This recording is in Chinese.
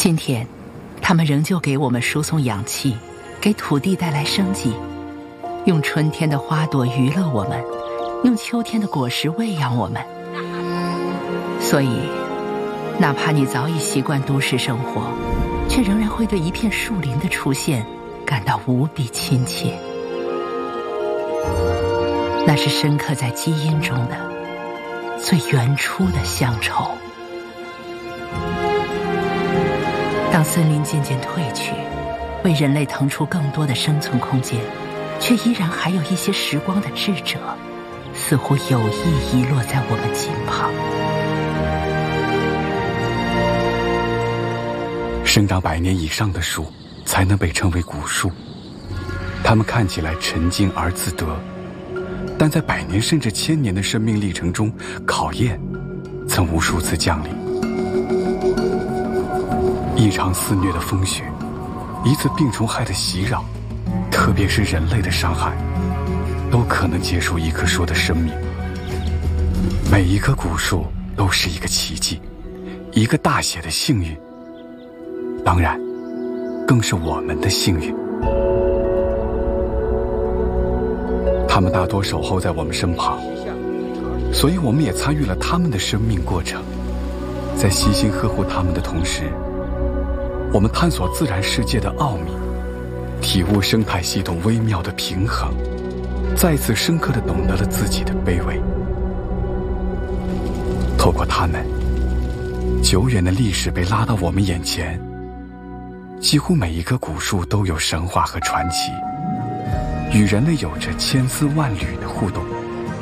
今天，它们仍旧给我们输送氧气，给土地带来生机，用春天的花朵娱乐我们，用秋天的果实喂养我们。所以，哪怕你早已习惯都市生活，却仍然会对一片树林的出现感到无比亲切。那是深刻在基因中的最原初的乡愁。当森林渐渐退去，为人类腾出更多的生存空间，却依然还有一些时光的智者，似乎有意遗落在我们近旁。 生长100年以上的树才能被称为古树，它们看起来沉静而自得，但在100年甚至1000年的生命历程中，考验曾无数次降临。一场肆虐的风雪，一次病虫害的袭扰，特别是人类的伤害，都可能结束一棵树的生命。每一棵古树都是一个奇迹，一个大写的幸运，当然更是我们的幸运。他们大多守候在我们身旁，所以我们也参与了他们的生命过程。在悉心呵护他们的同时，我们探索自然世界的奥秘，体悟生态系统微妙的平衡，再次深刻地懂得了自己的卑微。透过他们，久远的历史被拉到我们眼前，几乎每一棵古树都有神话和传奇，与人类有着千丝万缕的互动。